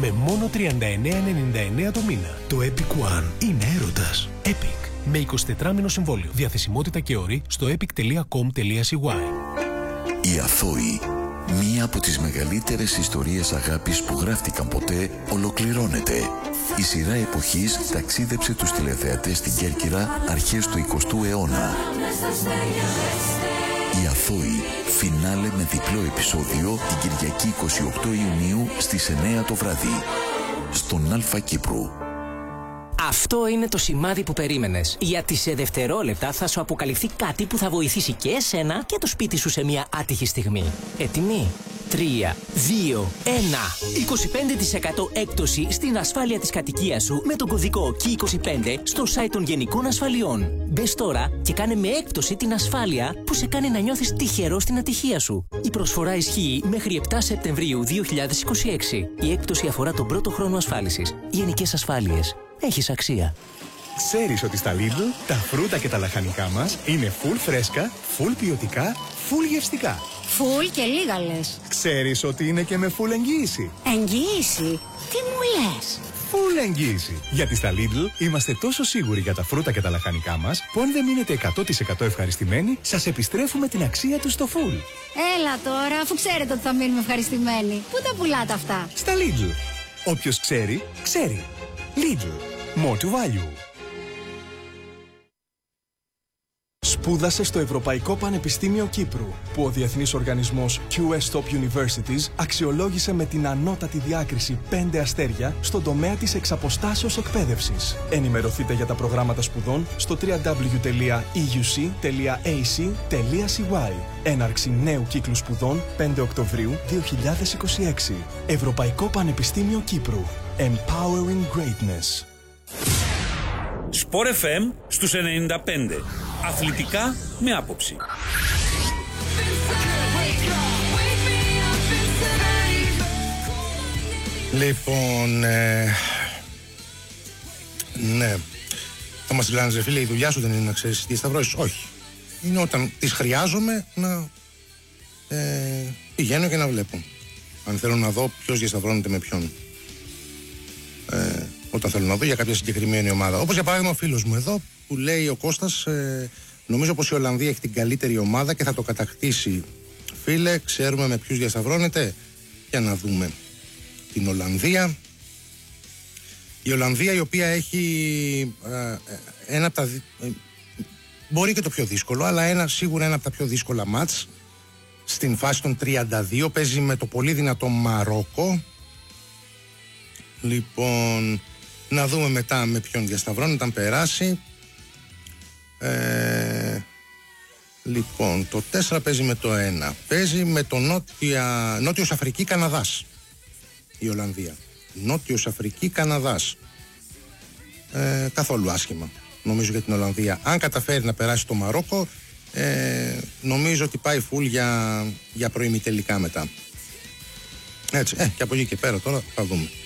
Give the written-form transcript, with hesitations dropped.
με μόνο 39,99 το μήνα. Το Epic One είναι έρωτας. Epic. Με 24μηνο συμβόλαιο. Διαθεσιμότητα και όροι στο epic.com.cy. Η Αθώη, μία από τις μεγαλύτερες ιστορίες αγάπης που γράφτηκαν ποτέ, ολοκληρώνεται. Η σειρά εποχής ταξίδεψε τους τηλεθεατές στην Κέρκυρα αρχές του 20ου αιώνα. Η Αθώη, φινάλε με διπλό επεισόδιο την Κυριακή 28 Ιουνίου στις 9 το βράδυ. Στον Αλφα Κύπρου. Αυτό είναι το σημάδι που περίμενες. Γιατί σε δευτερόλεπτα θα σου αποκαλυφθεί κάτι που θα βοηθήσει και εσένα και το σπίτι σου σε μια άτυχη στιγμή. Έτοιμοι? 3, 2, 1. 25% έκπτωση στην ασφάλεια της κατοικίας σου με τον κωδικό KEY25 στο site των Γενικών Ασφαλιών. Μπες τώρα και κάνε με έκπτωση την ασφάλεια που σε κάνει να νιώθεις τυχερό στην ατυχία σου. Η προσφορά ισχύει μέχρι 7 Σεπτεμβρίου 2026. Η έκπτωση αφορά τον πρώτο χρόνο ασφάλισης. Γενικές Ασφάλειες. Έχεις αξία. Ξέρεις ότι στα Lidl τα φρούτα και τα λαχανικά μας είναι full φρέσκα, full ποιοτικά, full γευστικά. Full και λίγα λες. Ξέρεις ότι είναι και με full εγγύηση. Εγγύηση? Τι μου λες? Full εγγύηση. Γιατί στα Lidl είμαστε τόσο σίγουροι για τα φρούτα και τα λαχανικά μας που αν δεν μείνετε 100% ευχαριστημένοι, σας επιστρέφουμε την αξία τους στο full. Έλα τώρα, αφού ξέρετε ότι θα μείνουμε ευχαριστημένοι. Πού τα πουλάτε αυτά? Στα Lidl. Όποιος ξέρει, ξέρει. Lidl. More to value. Σπούδασε στο Ευρωπαϊκό Πανεπιστήμιο Κύπρου, που ο διεθνής οργανισμός QS Top Universities αξιολόγησε με την ανώτατη διάκριση 5 αστέρια στον τομέα της εξαποστάσεως εκπαίδευσης. Ενημερωθείτε για τα προγράμματα σπουδών στο www.euc.ac.cy. Έναρξη νέου κύκλου σπουδών 5 Οκτωβρίου 2026. Ευρωπαϊκό Πανεπιστήμιο Κύπρου. Empowering Greatness. Sport FM στους 95. Αθλητικά με άποψη. Λοιπόν, ναι. Θα μας λένε, ρε φίλε, η δουλειά σου δεν είναι να ξέρεις τι σταυρώσεις. Όχι. Είναι όταν τις χρειάζομαι να πηγαίνω και να βλέπω. Αν θέλω να δω ποιος διασταυρώνεται με ποιον. Όταν θέλω να δω για κάποια συγκεκριμένη ομάδα. Όπως για παράδειγμα ο φίλος μου εδώ που λέει ο Κώστας, νομίζω πως η Ολλανδία έχει την καλύτερη ομάδα και θα το κατακτήσει. Φίλε, ξέρουμε με ποιους διασταυρώνεται? Για να δούμε την Ολλανδία. Η Ολλανδία, η οποία έχει ένα από τα μπορεί και το πιο δύσκολο, αλλά σίγουρα ένα από τα πιο δύσκολα μάτς στην φάση των 32. Παίζει με το πολύ δυνατό Μαρόκο. Λοιπόν, να δούμε μετά με ποιον διασταυρώνεται αν περάσει. Λοιπόν, το 4 παίζει με το 1. Παίζει με το Νότιος Αφρική Καναδάς η Ολλανδία. Νότιος Αφρική Καναδάς. Καθόλου άσχημα νομίζω για την Ολλανδία. Αν καταφέρει να περάσει το Μαρόκο, νομίζω ότι πάει full για προημιτελικά μετά. Έτσι, και από εκεί και πέρα τώρα θα δούμε.